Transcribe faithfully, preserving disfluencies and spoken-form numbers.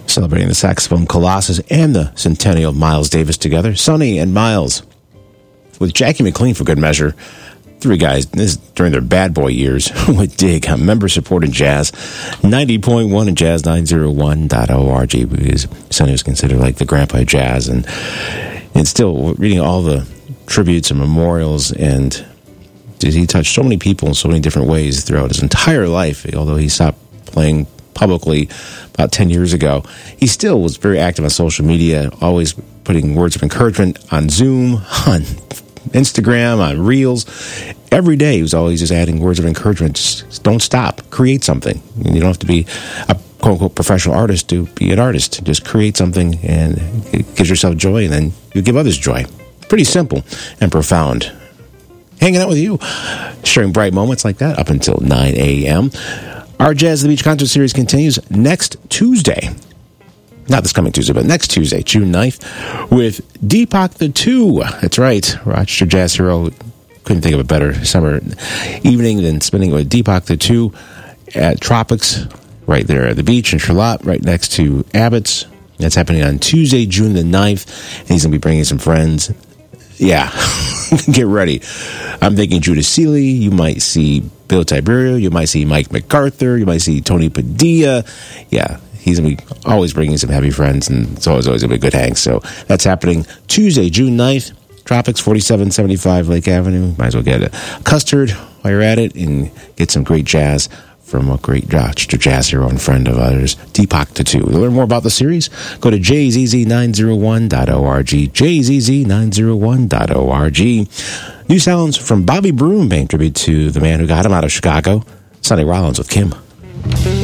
Celebrating the saxophone Colossus and the centennial Miles Davis together. Sonny and Miles with Jackie McLean for good measure. Three guys, this is during their bad boy years, with Dig on member-supported jazz, ninety point one and jazz nine oh one dot org, because Sonny was considered like the grandpa of jazz, and and still reading all the tributes and memorials, and he touched so many people in so many different ways throughout his entire life. Although he stopped playing publicly about ten years ago, he still was very active on social media, always putting words of encouragement on Zoom, on Instagram, on Reels. Every day he was always just adding words of encouragement. Just don't stop. Create something. You don't have to be a quote-unquote professional artist to be an artist. Just create something, and it gives yourself joy, and then you give others joy. Pretty simple and profound. Hanging out with you, sharing bright moments like that up until nine a.m. Our Jazz at the Beach concert series continues next Tuesday. Not this coming Tuesday, but next Tuesday, June ninth, with Deepak the Two. That's right, Rochester Jazz Hero. Couldn't think of a better summer evening than spending it with Deepak the Two at Tropics, right there at the beach in Charlotte, right next to Abbott's. That's happening on Tuesday, June the ninth, and he's going to be bringing some friends. Yeah, get ready. I'm thinking Judah Seeley. You might see Bill Tiberio. You might see Mike MacArthur. You might see Tony Padilla. Yeah, he's going to be always bringing some heavy friends, and it's always, always going to be a good hang. So that's happening Tuesday, June ninth, Tropics, forty-seven seventy-five Lake Avenue. Might as well get a custard while you're at it and get some great jazz from a great Rochester Jazz hero and friend of ours, Deepak the Two. To learn more about the series, go to j z z nine oh one dot org, j z z nine oh one dot org. New sounds from Bobby Broom, paying tribute to the man who got him out of Chicago, Sonny Rollins with Kim.